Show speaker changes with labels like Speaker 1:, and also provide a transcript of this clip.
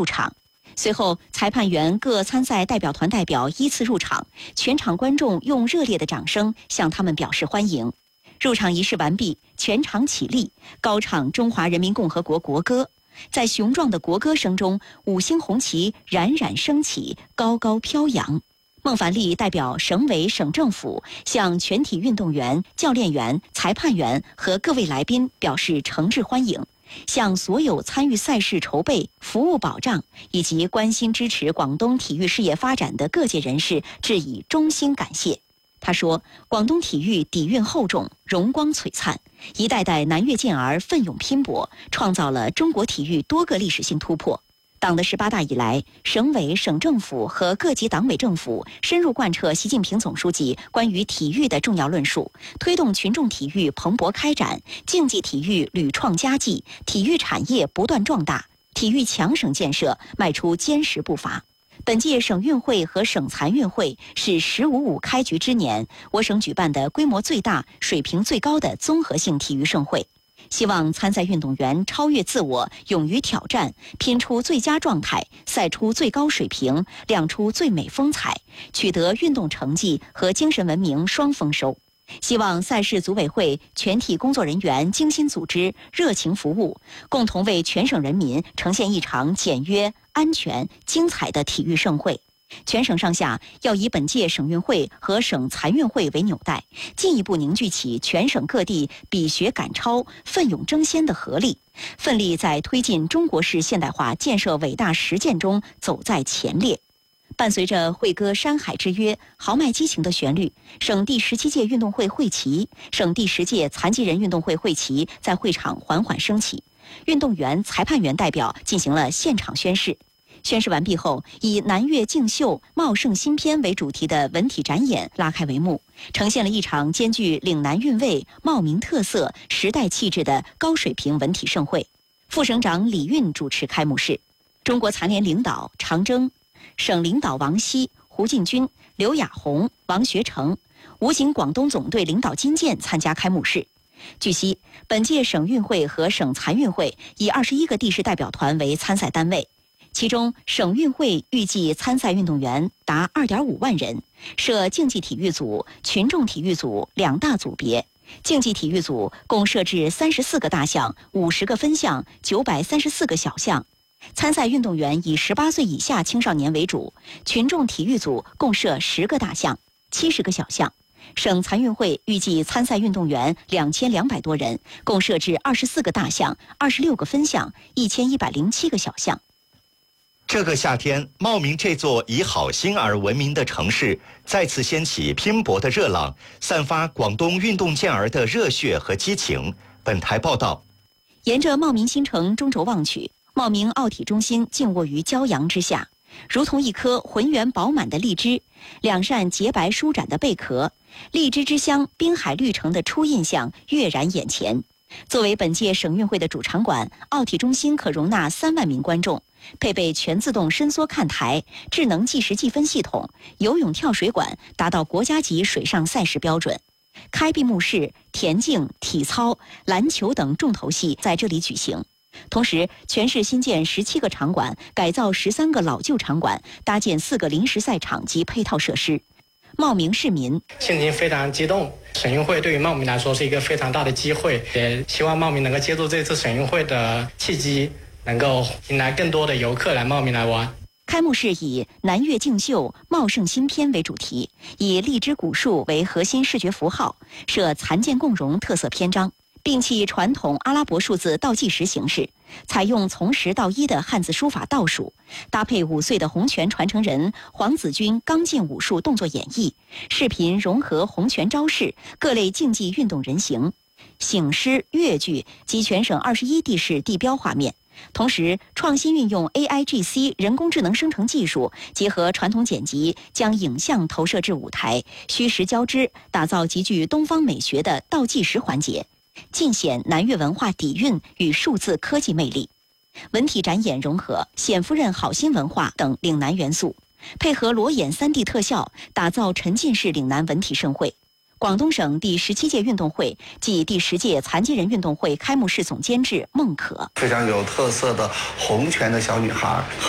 Speaker 1: 入场。随后，裁判员各参赛代表团代表依次入场，全场观众用热烈的掌声向他们表示欢迎。入场仪式完毕，全场起立，高唱中华人民共和国国歌。在雄壮的国歌声中，五星红旗冉冉升起，高高飘扬。孟凡利代表省委省政府向全体运动员、教练员、裁判员和各位来宾表示诚挚欢迎，向所有参与赛事筹备、服务保障以及关心支持广东体育事业发展的各界人士致以衷心感谢。他说，广东体育底蕴厚重，荣光璀璨，一代代南越健儿奋勇拼搏，创造了中国体育多个历史性突破。党的18大以来，省委省政府和各级党委政府深入贯彻习近平总书记关于体育的重要论述，推动群众体育蓬勃开展，竞技体育屡创佳绩，体育产业不断壮大，体育强省建设迈出坚实步伐。本届省运会和省残运会是“15+5”开局之年，我省举办的规模最大、水平最高的综合性体育盛会。希望参赛运动员超越自我，勇于挑战，拼出最佳状态，赛出最高水平，亮出最美风采，取得运动成绩和精神文明双丰收。希望赛事组委会全体工作人员精心组织、热情服务，共同为全省人民呈现一场简约、安全、精彩的体育盛会。全省上下要以本届省运会和省残运会为纽带，进一步凝聚起全省各地比学赶超、奋勇争先的合力，奋力在推进中国式现代化建设伟大实践中走在前列。伴随着会歌山海之约、豪迈激情的旋律，省第17届运动会会旗、省第10届残疾人运动会会旗在会场缓缓升起，运动员、裁判员代表进行了现场宣誓。宣誓完毕后，以南越竞秀茂盛新篇为主题的文体展演拉开帷幕，呈现了一场兼具岭南韵味、茂名特色、时代气质的高水平文体盛会。副省长李运主持开幕式，中国残联领导常征、省领导王希、胡进军、刘亚红、王学成，武警广东总队领导金健参加开幕式。据悉，本届省运会和省残运会以21个地市代表团为参赛单位，其中省运会预计参赛运动员达2.5万人，设竞技体育组、群众体育组2大组别。竞技体育组共设置34个大项、50个分项、934个小项。参赛运动员以18岁以下青少年为主，群众体育组共设10个大项、70个小项。省残运会预计参赛运动员2200多人，共设置24个大项、26个分项、1107个小项。
Speaker 2: 这个夏天，茂名这座以好心而闻名的城市再次掀起拼搏的热浪，散发广东运动健儿的热血和激情。本台报道，
Speaker 1: 沿着茂名新城中轴望去，茂名奥体中心静卧于骄阳之下，如同一颗浑圆饱满的荔枝，两扇洁白舒展的贝壳，荔枝之乡滨海绿城的初印象跃然眼前。作为本届省运会的主场馆，奥体中心可容纳3万名观众，配备全自动伸缩看台、智能计时计分系统、游泳跳水馆，达到国家级水上赛事标准。开闭幕式、田径、体操、篮球等重头戏在这里举行。同时，全市新建17个场馆，改造13个老旧场馆，搭建4个临时赛场及配套设施。茂名市民
Speaker 3: 心情非常激动，省运会对于茂名来说是一个非常大的机会，也希望茂名能够借助这次省运会的契机，能够迎来更多的游客来茂名来玩。
Speaker 1: 开幕式以南越竞秀茂盛新篇为主题，以荔枝古树为核心视觉符号，设残健共融特色篇章，摒弃传统阿拉伯数字倒计时形式，采用从10到1的汉字书法倒数，搭配5岁的洪拳传承人黄子军刚劲武术动作演绎，视频融合洪拳招式、各类竞技运动人形、醒狮、越剧及全省21地市地标画面。同时，创新运用 AIGC 人工智能生成技术，结合传统剪辑，将影像投射至舞台，虚实交织，打造极具东方美学的倒计时环节，尽显南越文化底蕴与数字科技魅力。文体展演融合显夫人好心文化等岭南元素，配合裸眼3D 特效，打造沉浸式岭南文体盛会。广东省第17届运动会暨第10届残疾人运动会开幕式总监制孟可，
Speaker 4: 非常有特色的洪拳的小女孩